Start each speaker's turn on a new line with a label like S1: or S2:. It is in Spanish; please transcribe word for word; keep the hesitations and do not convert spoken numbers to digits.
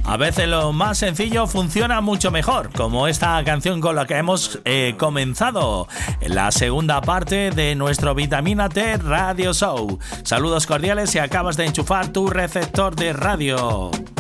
S1: A veces lo más sencillo funciona mucho mejor, como esta canción con la que hemos eh, comenzado la segunda parte de nuestro Vitamina T Radio Show. Saludos cordiales si acabas de enchufar tu receptor de radio.